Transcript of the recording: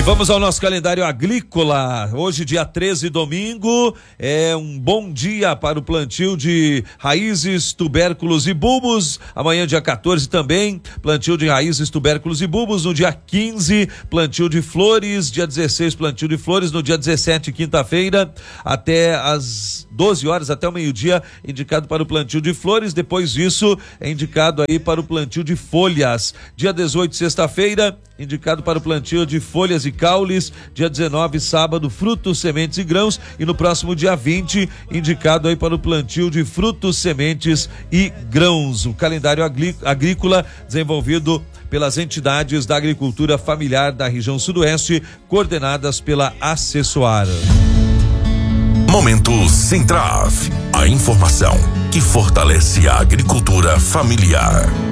E vamos ao nosso calendário agrícola. Hoje, dia 13, domingo, é um bom dia para o plantio de raízes, tubérculos e bulbos. Amanhã, dia 14, também, plantio de raízes, tubérculos e bulbos. No dia 15, plantio de flores. Dia 16, plantio de flores. No dia 17, quinta-feira, até às 12 horas, até o meio-dia, indicado para o plantio de flores. Depois disso, é indicado aí para o plantio de folhas. Dia 18, sexta-feira, indicado para o plantio de folhas e caules. Dia 19, sábado, frutos, sementes e grãos. E no próximo dia 20, indicado aí para o plantio de frutos, sementes e grãos. O calendário agrícola desenvolvido pelas entidades da agricultura familiar da região sudoeste, coordenadas pela Assessoar. Momento Centraf, a informação que fortalece a agricultura familiar.